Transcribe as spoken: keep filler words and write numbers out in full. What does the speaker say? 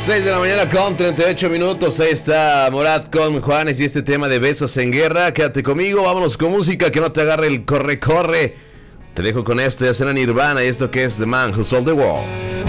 seis de la mañana con treinta y ocho minutos. Ahí está Morat con Juanes y este tema de Besos en Guerra. Quédate conmigo, vámonos con música, que no te agarre el corre-corre. Te dejo con esto, ya será Nirvana y esto que es The Man Who Sold the World.